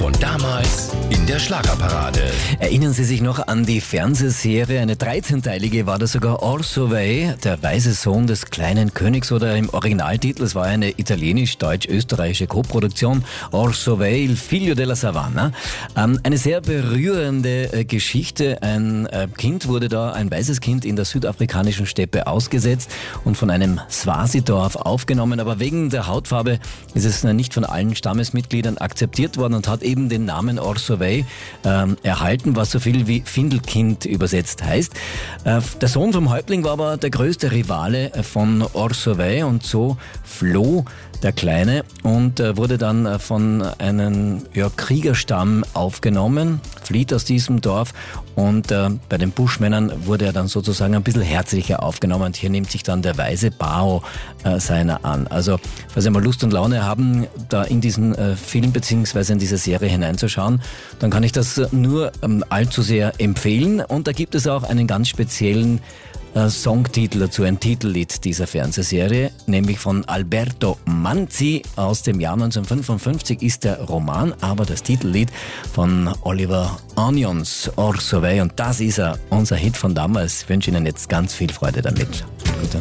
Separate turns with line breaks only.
von damals in der Schlagerparade.
Erinnern Sie sich noch an die Fernsehserie, eine 13-teilige war das sogar, Orso-Way, der weise Sohn des kleinen Königs, oder im Originaltitel, es war eine italienisch-deutsch-österreichische Koproduktion, Orso-Way, Il figlio della savana. Eine sehr berührende Geschichte. Ein Kind wurde da, ein weißes Kind in der südafrikanischen Steppe ausgesetzt und von einem Swazi-Dorf aufgenommen, aber wegen der Hautfarbe ist es nicht von allen Stammesmitgliedern akzeptiert worden und hat eben den Namen Orso-Way erhalten, was so viel wie Findelkind übersetzt heißt. Der Sohn vom Häuptling war aber der größte Rivale von Orso-Way und so floh der Kleine und wurde dann von einem Kriegerstamm aufgenommen, flieht aus diesem Dorf und bei den Buschmännern wurde er dann sozusagen ein bisschen herzlicher aufgenommen und hier nimmt sich dann der weise Bao seiner an. Also, falls Sie mal Lust und Laune haben, da in diesen Film bzw. in diese Serie hineinzuschauen, dann kann ich das nur allzu sehr empfehlen und da gibt es auch einen ganz speziellen Songtitel dazu, ein Titellied dieser Fernsehserie, nämlich von Alberto Manzi aus dem Jahr 1955 ist der Roman, aber das Titellied von Oliver Onions, Orso-Way, und das ist unser Hit von damals. Ich wünsche Ihnen jetzt ganz viel Freude damit.